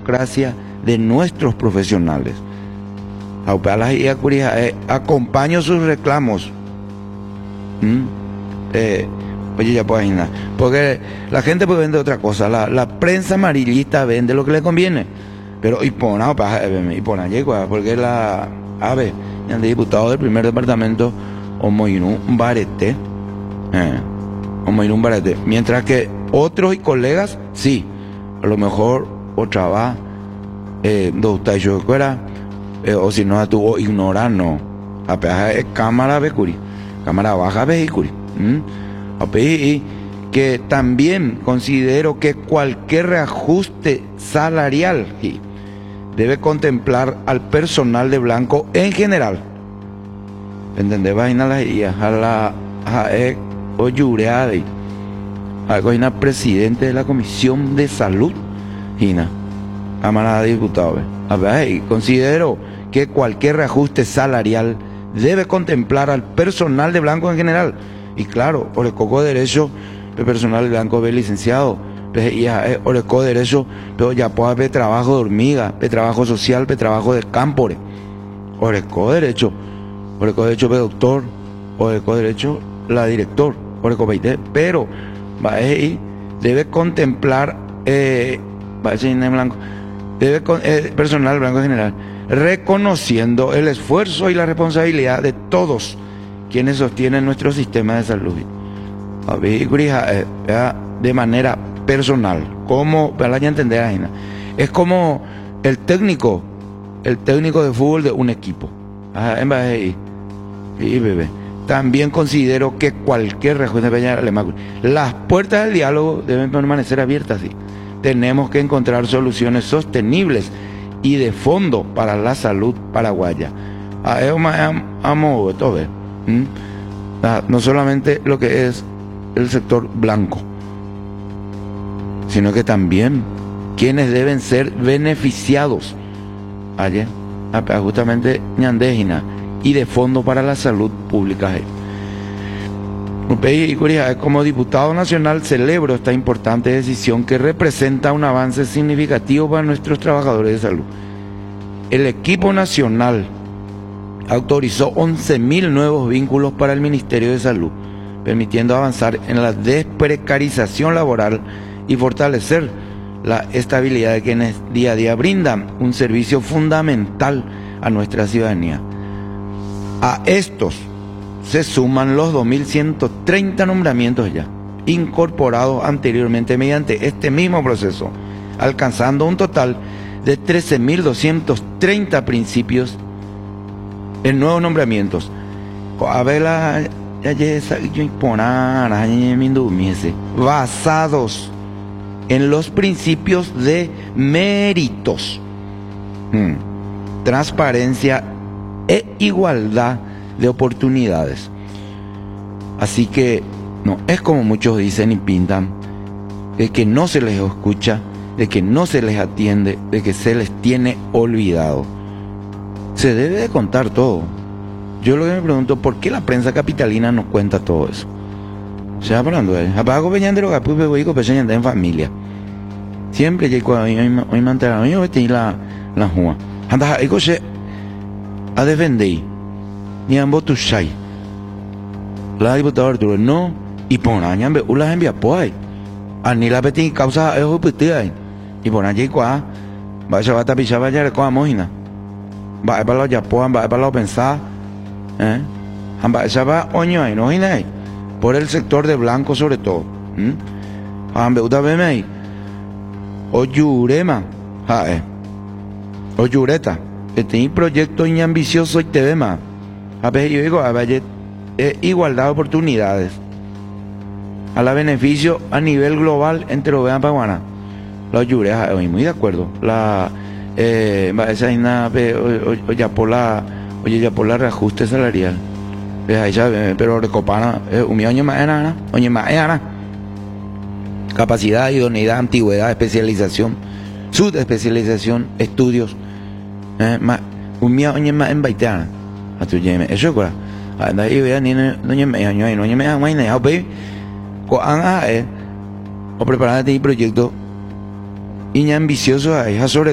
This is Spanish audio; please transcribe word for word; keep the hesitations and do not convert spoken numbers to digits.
meritocracia de nuestros profesionales. Acompaño sus reclamos. ¿Mm? Eh, oye, ya puedes imaginar. Porque la gente pues vende otra cosa. La, la prensa amarillista vende lo que le conviene. Pero y pona, y pona, porque la A V, el diputado del primer departamento, Omoinú Barete, eh, Omoinú Barete. Mientras que otros y colegas, sí, a lo mejor otra va, eh, dos tallos de fuera, eh, o si no, tuvo ignorar, no. A peaje cámara becuri, cámara baja vehículo. Y que también considero que cualquier reajuste salarial debe contemplar al personal de blanco en general. ¿Entendés? Vaina la a la a o yureade. Algo hay una presidente de la Comisión de Salud, Gina, camarada de diputados. A ver, considero que cualquier reajuste salarial debe contemplar al personal de blanco en general. Y claro, por el coco derecho, el personal de blanco ve licenciado, y por el coco derecho, pero ya puede haber trabajo de hormiga, de trabajo social, de trabajo de campo, por el coco derecho, por el coco derecho, de doctor, por el coco derecho, la director, por el coco pero va ahí, debe contemplar, eh, va a decir en blanco, debe con, eh, personal blanco en general, reconociendo el esfuerzo y la responsabilidad de todos quienes sostienen nuestro sistema de salud. De manera personal, como, para ya entender, es como el técnico, el técnico de fútbol de un equipo. También considero que cualquier reajuste, las puertas del diálogo deben permanecer abiertas. ¿Sí? Tenemos que encontrar soluciones sostenibles y de fondo para la salud paraguaya. ¿Mm? No solamente lo que es el sector blanco, sino que también quienes deben ser beneficiados ayer, justamente ñandejina, y de fondo para la salud pública. Como diputado nacional celebro esta importante decisión que representa un avance significativo para nuestros trabajadores de salud. El equipo nacional autorizó once mil nuevos vínculos para el Ministerio de Salud, permitiendo avanzar en la desprecarización laboral y fortalecer la estabilidad de quienes día a día brindan un servicio fundamental a nuestra ciudadanía. A estos se suman los dos mil ciento treinta nombramientos ya, incorporados anteriormente mediante este mismo proceso, alcanzando un total de trece mil doscientos treinta principios en nuevos nombramientos. Basados en los principios de méritos, hmm, transparencia e igualdad de oportunidades. Así que no es como muchos dicen y pintan, de que no se les escucha, de que no se les atiende, de que se les tiene olvidado. Se debe de contar todo. Yo lo que me pregunto, ¿por qué la prensa capitalina no cuenta todo eso? Se va hablando de apago peñan de lo que pude voy con peñan en familia. Siempre que cuando hoy me enteraron, yo tenía la la jua. Anda, ego se a defender. Ni ambos tu shai. La diputada Arturo no y por año me ulas envía pues. Ani la peti causa es opetea. Y por allí qua va a va a pichar vaya con amojina. Va a para los Japón, va a para los pensar. ¿Eh? Va a va oño ahí, no hay por el sector de blanco sobre todo. ¿Mm? Ambe uta beme. O yurema. Ja eh. O yureta. Este proyecto ambicioso y te ve más. A ver, yo digo, a ver, eh, igualdad de oportunidades. A la beneficio a nivel global entre los vean paguana. Los yures, estoy muy de acuerdo. La eh, esa es una oye ya por la oye ya por la reajuste salarial. Pero recopana un año más era, oye más era. Capacidad, idoneidad, antigüedad, especialización, subespecialización, estudios. Eh, más un año más en baitana. A tu yeme, eso es cosa. Anda y vea ni no me año ahí, no me año ahí, no ve. Con a eh o preparar este proyecto y ambicioso a esa sobre